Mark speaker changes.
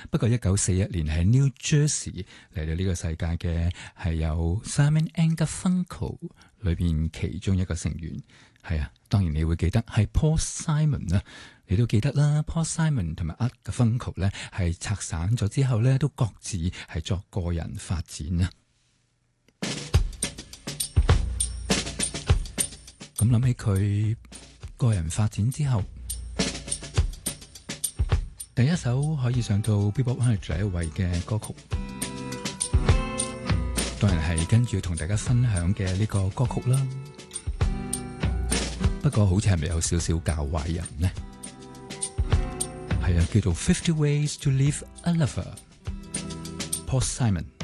Speaker 1: 不過1941年喺 New Jersey 嚟到呢個世界嘅係有 Simon and Garfunkel 裏邊其中一個成員。係啊，當然你會記得係 Paul Simon 啦，你都記得啦。Paul Simon 同埋 Art Garfunkel 咧係拆散咗之後咧，都各自係作個人發展啊。咁諗起佢個人發展之後，第一首可以上到 Billboard 100第一位嘅歌曲，當然係跟住同大家分享嘅呢個歌曲啦。不過好似係咪有少少教壞人呢？係啊，叫做 50 Ways to Leave a Lover， Paul Simon。